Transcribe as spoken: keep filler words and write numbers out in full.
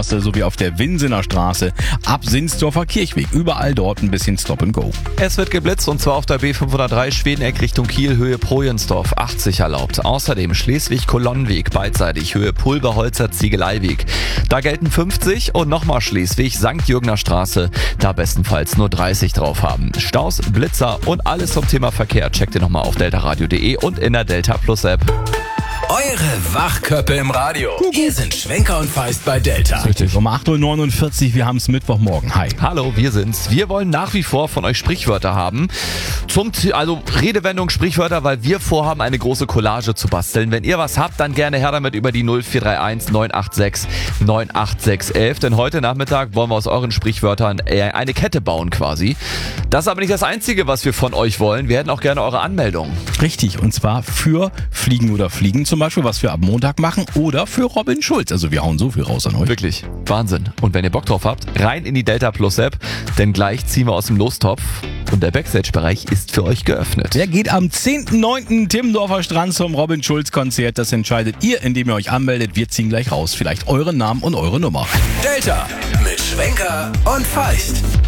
sowie auf der Winsener Straße ab Sinsdorfer Kirchweg. Überall dort ein bisschen Stop and Go. Es wird geblitzt und zwar auf der B fünfhundertdrei Schwedeneck Richtung Kiel, Höhe Projensdorf, achtzig erlaubt. Außerdem Schleswig-Kolonnenweg beidseitig, Höhe Pulverholzer Ziegeleiweg. Da gelten fünfzig und nochmal Schleswig, Sankt Jürgener Straße, da bestenfalls nur dreißig drauf haben. Staus, Blitzer und alles zum Thema Verkehr checkt ihr nochmal auf deltaradio punkt de und in der Delta Plus App. Eure Wachköppe im Radio. Hier sind Schwenker und Feist bei Delta. Richtig, um acht Uhr neunundvierzig, wir haben es Mittwochmorgen. Hi. Hallo, wir sind's. Wir wollen nach wie vor von euch Sprichwörter haben. Zum, also Redewendung, Sprichwörter, weil wir vorhaben, eine große Collage zu basteln. Wenn ihr was habt, dann gerne her damit über die null vier drei eins neun acht sechs neun acht sechs eins eins. Denn heute Nachmittag wollen wir aus euren Sprichwörtern eine Kette bauen quasi. Das ist aber nicht das Einzige, was wir von euch wollen. Wir hätten auch gerne eure Anmeldung. Richtig, und zwar für Fliegen oder Fliegen zum Beispiel, was wir ab Montag machen, oder für Robin Schulz. Also wir hauen so viel raus an euch. Wirklich, Wahnsinn. Und wenn ihr Bock drauf habt, rein in die Delta Plus App, denn gleich ziehen wir aus dem Lostopf und der Backstage-Bereich ist für euch geöffnet. Der geht am zehnten neunten Timmendorfer Strand zum Robin Schulz Konzert. Das entscheidet ihr, indem ihr euch anmeldet. Wir ziehen gleich raus. Vielleicht euren Namen und eure Nummer. Delta mit Schwenker und Feist.